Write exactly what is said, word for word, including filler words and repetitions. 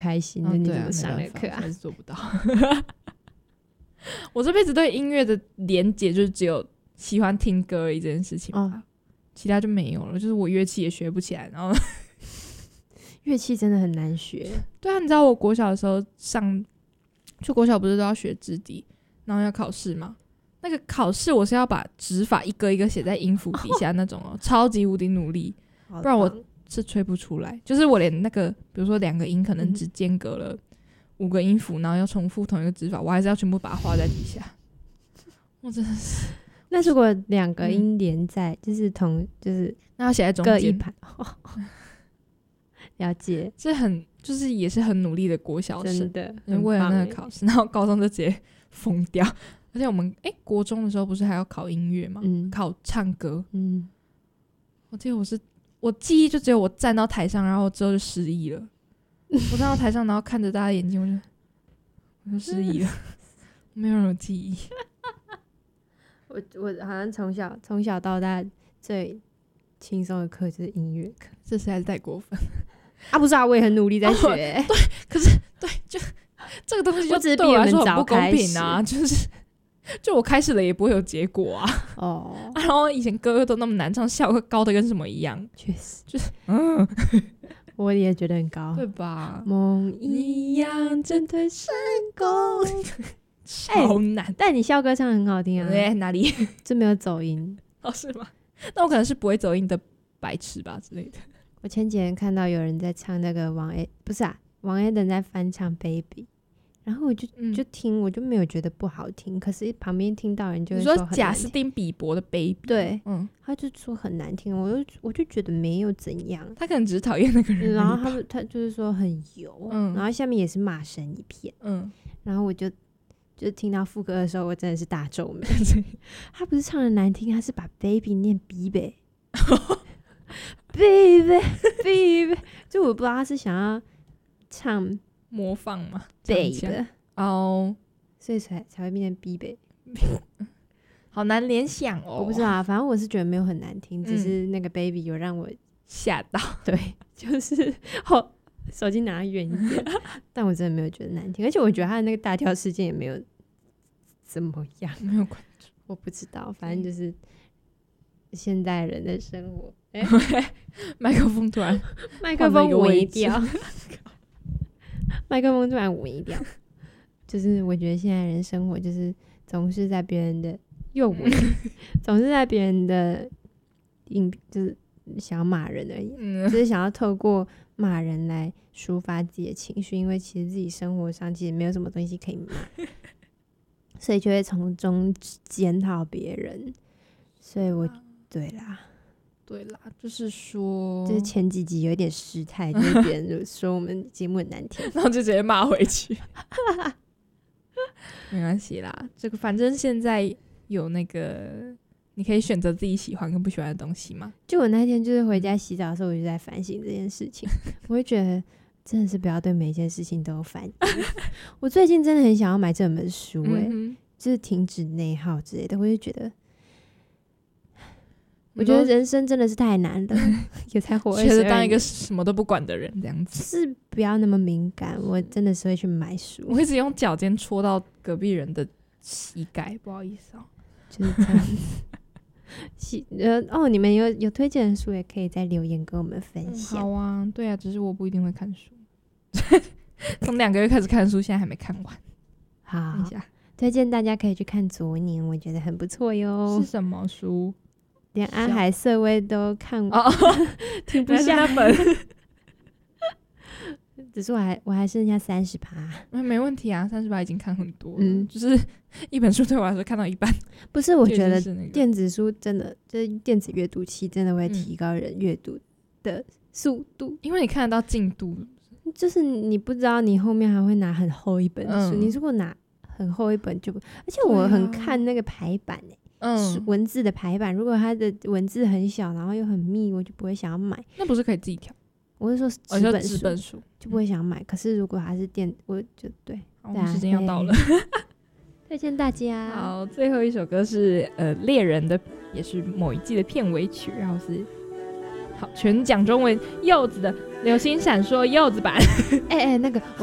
开心的， 哦、 你怎么上了课啊？ 还是做不到。我这辈子对音乐的连结就是只有喜欢听歌而已这件事情吧、哦，其他就没有了。就是我乐器也学不起来，然后乐器真的很难学。 对啊，你知道我国小的时候上，就国小不是都要学直笛，然后要考试吗？那个考试我是要把指法一个一个写在音符底下那种哦，超级无敌努力，不然我是吹不出来。就是我连那个比如说两个音可能只间隔了五个音符，然后要重复同一个指法，我还是要全部把它画在底下。我真的是， 那如果两个音连在、嗯、就是同就是那要写在中间各一排。了解， 这很就是也是很努力的国小生， 真的为了那个考试，然后高中就直接疯掉。而且我们哎、欸，国中的时候不是还要考音乐吗？嗯，考唱歌。嗯，我记得我是我记忆就只有我站到台上，然后之后就失忆了。我站到台上，然后看着大家眼睛，我就我就失忆了，没有任何记忆。 我我好像从小从小到大最轻松的课就是音乐课， 这实在是太过分啊！不是啊，我也很努力在学、欸哦。对，可是对，就这个东西就对我来说很不公平啊！就是就我开始了也不会有结果啊。哦、啊，然后以前歌都那么难唱，效果高的跟什么一样， 确实就是嗯。 我也觉得很高， 对吧？ 梦一样针对成功， 超难、欸。 但你校歌唱得很好听啊！ 对，哪里？ 就没有走音哦？是吗？那我可能是不会走音的白痴吧之类的。 我前几天看到有人在唱那个王 A， 不是啊，王 A 等在翻唱 Baby， 然后我就、嗯、就听，我就没有觉得不好听，可是旁边听到人就会说很难听。 你说贾斯汀比伯的 Baby， 对，嗯，他就说很难听，我就我就觉得没有怎样， 他可能只是讨厌那个人， 然后他们他就是说很油，嗯，然后下面也是骂声一片，嗯，然后我就就听到副歌的时候，我真的是大皱眉。他不是唱的难听，他是把 Baby 念 Baby Baby Baby， 就我不知道他是想要唱模仿吗 Baby 哦， oh, 所以才才会变成 Baby， 好难联想哦。 我不知道啊，反正我是觉得没有很难听，嗯、只是那个 Baby 有让我吓到。 对，就是后手机拿远一点，但我真的没有觉得难听，而且我觉得他的那个大跳事件也没有怎么样， 没有关注， 我不知道，反正就是现代人的生活。欸、 麦克风突然麦克风微掉，麦克风突然微掉，就是我觉得现在人生活就是总是在别人的又微，总是在别人的影，就是想要骂人而已，嗯、就是想要透过骂人来抒发自己的情绪，因为其实自己生活上其实没有什么东西可以骂，所以就会从中检讨别人，所以我对啦。 对啦，就是说， 就是前几集有一点失态，就是别人说我们节目很难听， 然后就直接骂回去。没关系啦，这个反正现在有那个，你可以选择自己喜欢跟不喜欢的东西嘛。 就我那天就是回家洗澡的时候，我就在反省这件事情，我会觉得真的是不要对每一件事情都有反应。我最近真的很想要买这本书、欸，哎、嗯，就是停止内耗之类的，我就觉得。我觉得人生真的是太难了，也才活二十二年， 觉得当一个什么都不管的人这样子， 是不要那么敏感。我真的是会去买书， 我一直用脚尖戳到隔壁人的膝盖，不好意思哦， 就是这样子。呃哦，你们有有推荐的书，也可以在留言跟我们分享。 嗯、好啊，对啊，只是我不一定会看书，从两个月开始看书，现在还没看完。 好，一下推荐大家可以去看《昨年》，我觉得很不错哟。 是什么书？ 连安海瑟薇都看过，哦、停不下那本。 只是我还我还剩下三十趴， 没问题啊，三十趴已经看很多了。嗯，就是一本书对我来说看到一半， 不是我觉得电子书真的就是电子阅读器真的会提高人阅读的速度， 嗯、因为你看得到进度， 就是你不知道你后面还会拿很厚一本书，嗯、你如果拿很厚一本就不，而且我很看那个排版欸。嗯，文字的排版，如果它的文字很小，然后又很密，我就不会想要买。 那不是可以自己调？ 我是说纸本书， 纸本书就不会想要买。可是如果它是电，我就对。 我们时间要到了， 推荐大家。 好，最后一首歌是呃猎人的，也是某一季的片尾曲，然后是好，全讲中文柚子的流星闪烁柚子版。 哎哎、那个